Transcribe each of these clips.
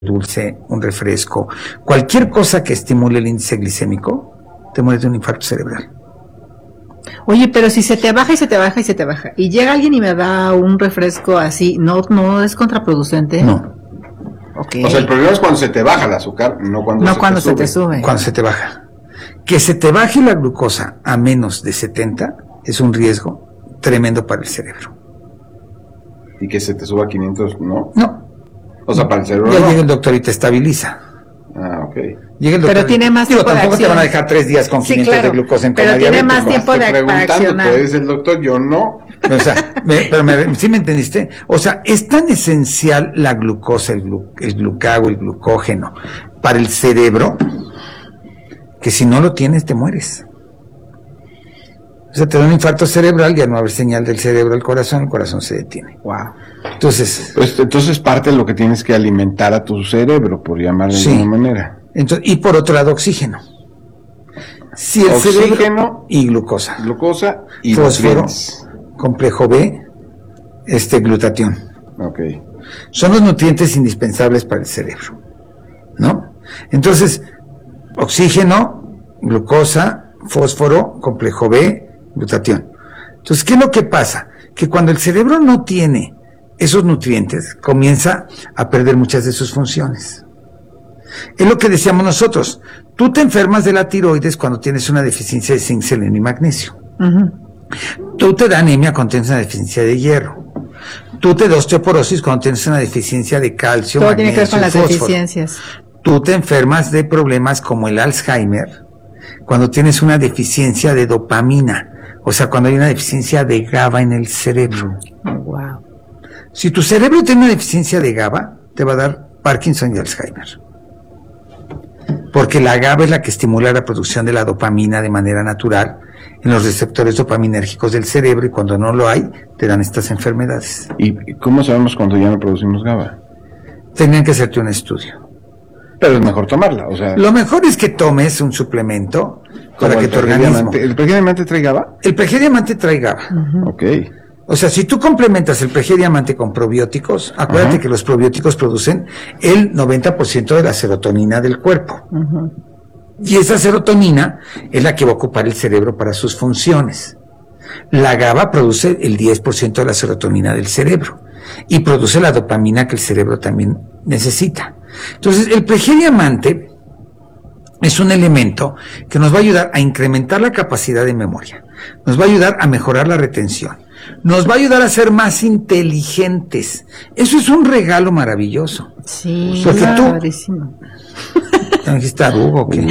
dulce, un refresco, cualquier cosa que estimule el índice glicémico, te mueres de un infarto cerebral. Oye, pero si se te baja y se te baja y se te baja, y llega alguien y me da un refresco así, ¿no es contraproducente? No. Okay. O sea, el problema es cuando se te baja el azúcar, no cuando se te sube. Cuando se te baja. Que se te baje la glucosa a menos de 70 es un riesgo tremendo para el cerebro. Y que se te suba a 500, ¿no? No. O sea, para el cerebro ya no. llega el doctor y te estabiliza. Ah, ok. Llega el doctor. Pero tiene más tiempo de tampoco acción. te van a dejar 3 días con 500 de glucosa en coma pero tiene diabético. más tiempo de accionar. Tú eres el doctor, yo no. O sea, ¿sí me entendiste? O sea, es tan esencial la glucosa, el glucago, el glucógeno para el cerebro que si no lo tienes te mueres. O sea, te da un infarto cerebral y al no haber señal del cerebro al corazón, el corazón se detiene. Wow. Entonces parte de lo que tienes que alimentar a tu cerebro, por llamarlo de alguna manera. Entonces, y por otro lado, oxígeno. Si el oxígeno cerebro y glucosa. Glucosa y fósforo, complejo B, glutatión. Okay. Son los nutrientes indispensables para el cerebro, ¿no? Entonces, oxígeno, glucosa, fósforo, complejo B, glutatión. Entonces, ¿qué es lo que pasa? Que cuando el cerebro no tiene esos nutrientes, comienza a perder muchas de sus funciones. Es lo que decíamos nosotros. Tú te enfermas de la tiroides cuando tienes una deficiencia de zinc, selenio y magnesio. Tú te da anemia cuando tienes una deficiencia de hierro. Tú te da osteoporosis cuando tienes una deficiencia de calcio, todo magnesio, tiene que ver con las fósforo. deficiencias. Tú te enfermas de problemas como el Alzheimer cuando tienes una deficiencia de dopamina, o sea, cuando hay una deficiencia de GABA en el cerebro. Wow. Si tu cerebro tiene una deficiencia de GABA, te va a dar Parkinson y Alzheimer. Porque la GABA es la que estimula la producción de la dopamina de manera natural en los receptores dopaminérgicos del cerebro, y cuando no lo hay, te dan estas enfermedades. ¿Y cómo sabemos cuando ya no producimos GABA? Tendrían que hacerte un estudio. Pero es mejor tomarla, o sea... Lo mejor es que tomes un suplemento para que tu organismo... ¿El PG Diamante trae GABA? El PG Diamante trae GABA. Ok. O sea, si tú complementas el PG Diamante con probióticos, acuérdate que los probióticos producen el 90% de la serotonina del cuerpo. Y esa serotonina es la que va a ocupar el cerebro para sus funciones. La GABA produce el 10% de la serotonina del cerebro y produce la dopamina que el cerebro también necesita. Entonces, el PG Diamante es un elemento que nos va a ayudar a incrementar la capacidad de memoria, nos va a ayudar a mejorar la retención, nos va a ayudar a ser más inteligentes. Eso es un regalo maravilloso. Sí, porque padrísimo. ¿Te dijiste Hugo? ¿Qué?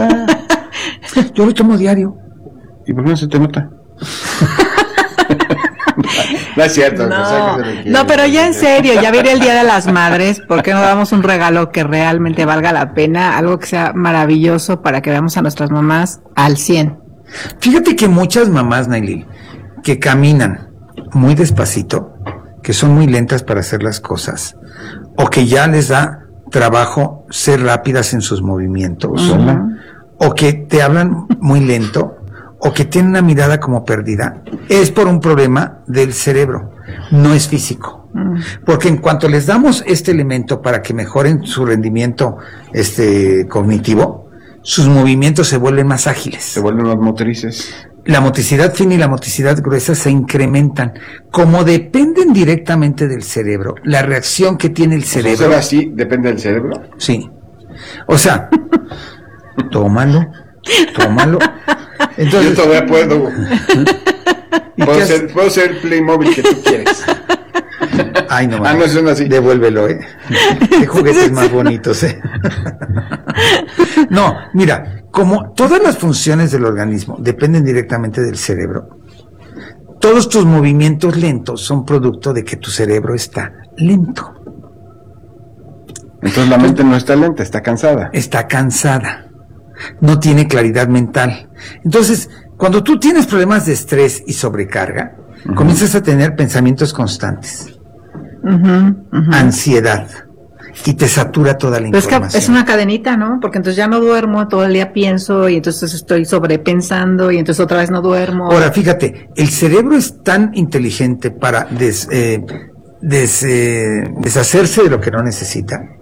Yo lo tomo diario. ¿Y por qué no se te nota? No es cierto. No, pero ya en serio, ya viene el Día de las Madres. ¿Por qué no damos un regalo que realmente valga la pena? Algo que sea maravilloso para que veamos a nuestras mamás al 100. Fíjate que muchas mamás, Nailil, que caminan muy despacito, que son muy lentas para hacer las cosas, o que ya les da trabajo ser rápidas en sus movimientos, o que te hablan muy lento, o que tienen una mirada como perdida, es por un problema del cerebro, no es físico. Porque en cuanto les damos este elemento para que mejoren su rendimiento cognitivo, sus movimientos se vuelven más ágiles. Se vuelven más motrices. La motricidad fina y la motricidad gruesa se incrementan. Como dependen directamente del cerebro, la reacción que tiene el cerebro... ¿Será así? ¿Depende del cerebro? Sí. O sea, tómalo. Entonces, yo todavía puedo. Puedo ser el Playmobil que tú quieres. Ay, no, no son así. Devuélvelo, Qué juguetes más bonitos, No, mira, como todas las funciones del organismo dependen directamente del cerebro, todos tus movimientos lentos son producto de que tu cerebro está lento. Entonces la mente no está lenta, está cansada. Está cansada. No tiene claridad mental. Entonces, cuando tú tienes problemas de estrés y sobrecarga, comienzas a tener pensamientos constantes, ansiedad, y te satura toda la información. Es que es una cadenita, ¿no? Porque entonces ya no duermo, todo el día pienso, y entonces estoy sobrepensando, y entonces otra vez no duermo. Ahora, fíjate, el cerebro es tan inteligente para deshacerse de lo que no necesita,